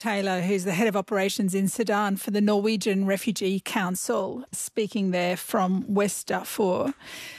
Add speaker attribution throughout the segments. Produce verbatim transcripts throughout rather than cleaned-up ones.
Speaker 1: Taylor, who's the head of operations in Sudan for the Norwegian Refugee Council, speaking there from West Darfur.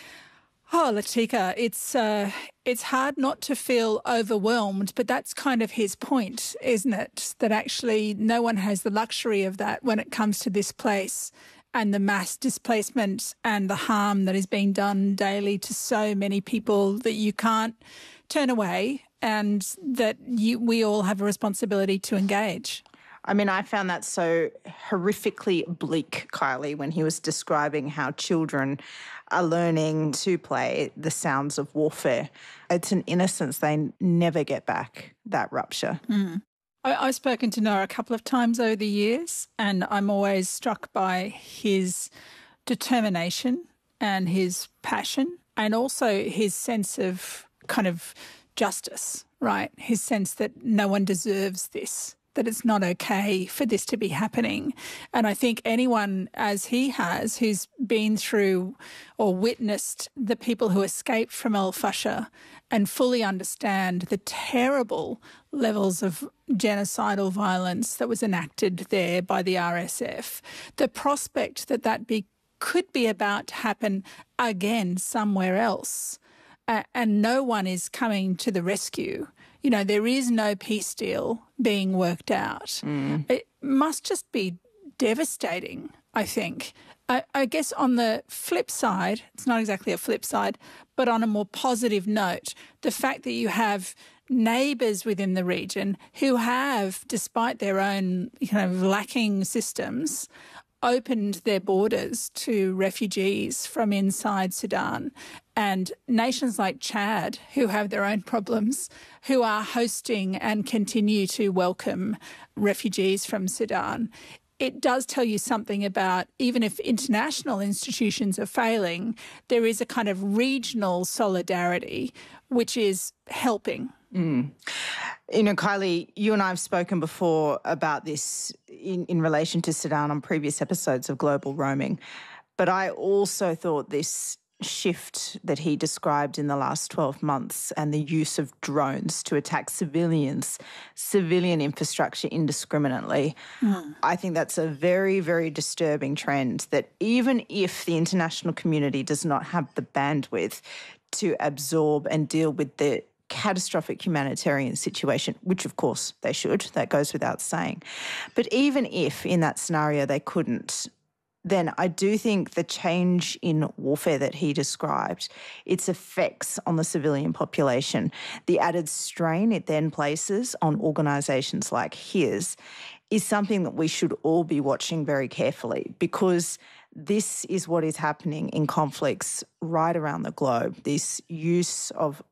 Speaker 1: Oh, Latika, it's uh, it's hard not to feel overwhelmed, but that's kind of his point, isn't it? That actually no one has the luxury of that when it comes to this place and the mass displacement and the harm that is being done daily to so many people that you can't turn away, and that you, we all have a responsibility to engage.
Speaker 2: I mean, I found that so horrifically bleak, Kylie, when he was describing how children are learning to play the sounds of warfare. It's an innocence they never get back, that rupture.
Speaker 1: Mm. I, I've spoken to Noah a couple of times over the years, and I'm always struck by his determination and his passion, and also his sense of kind of justice, right? His sense that no one deserves this, that it's not okay for this to be happening. And I think anyone, as he has, who's been through or witnessed the people who escaped from El Fasher and fully understand the terrible levels of genocidal violence that was enacted there by the R S F, the prospect that that be, could be about to happen again somewhere else, uh, and no one is coming to the rescue. You know, there is no peace deal being worked out. Mm. It must just be devastating, I think. I, I guess on the flip side, it's not exactly a flip side, but on a more positive note, the fact that you have neighbours within the region who have, despite their own kind of lacking systems, opened their borders to refugees from inside Sudan, and nations like Chad, who have their own problems, who are hosting and continue to welcome refugees from Sudan. It does tell you something about, even if international institutions are failing, there is a kind of regional solidarity which is helping.
Speaker 2: Mm. You know, Kylie, you and I have spoken before about this in, in relation to Sudan on previous episodes of Global Roaming, but I also thought this shift that he described in the last twelve months and the use of drones to attack civilians, civilian infrastructure indiscriminately, mm. I think that's a very, very disturbing trend that even if the international community does not have the bandwidth to absorb and deal with the catastrophic humanitarian situation, which of course they should, that goes without saying. But even if in that scenario they couldn't, then I do think the change in warfare that he described, its effects on the civilian population, the added strain it then places on organisations like his, is something that we should all be watching very carefully, because this is what is happening in conflicts right around the globe, this use of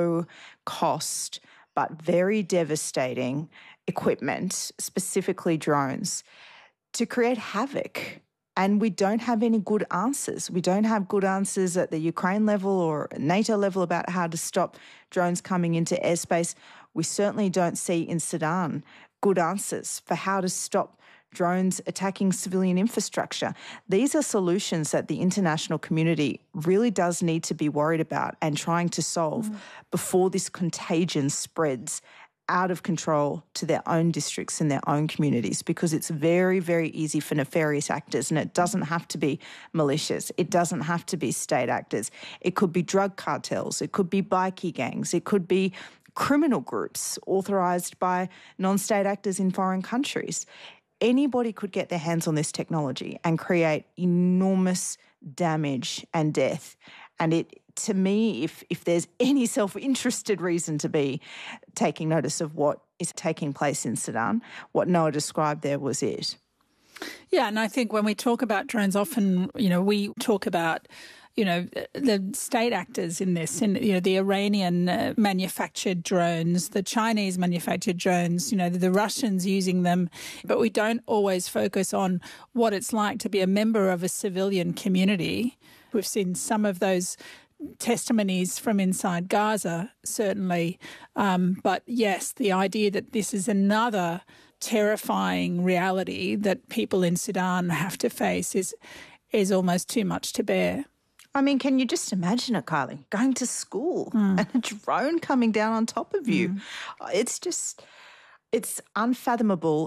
Speaker 2: low-cost but very devastating equipment, specifically drones, to create havoc. And we don't have any good answers. We don't have good answers at the Ukraine level or NATO level about how to stop drones coming into airspace. We certainly don't see in Sudan good answers for how to stop drones attacking civilian infrastructure. These are solutions that the international community really does need to be worried about and trying to solve mm. before this contagion spreads out of control to their own districts and their own communities, because it's very, very easy for nefarious actors, and it doesn't have to be militias. It doesn't have to be state actors. It could be drug cartels. It could be bikie gangs. It could be criminal groups authorised by non-state actors in foreign countries. Anybody could get their hands on this technology and create enormous damage and death. And it, to me, if if there's any self-interested reason to be taking notice of what is taking place in Sudan, what Noah described there was it.
Speaker 1: Yeah, and I think when we talk about drones, often, you know, we talk about, you know, the state actors in this, and, you know, the Iranian uh, manufactured drones, the Chinese manufactured drones, you know, the, the Russians using them, but we don't always focus on what it's like to be a member of a civilian community. We've seen some of those testimonies from inside Gaza, certainly. Um, but yes, the idea that this is another terrifying reality that people in Sudan have to face is is almost too much to bear.
Speaker 2: I mean, can you just imagine it, Kylie, going to school mm. and a drone coming down on top of you? Mm. It's just, It's unfathomable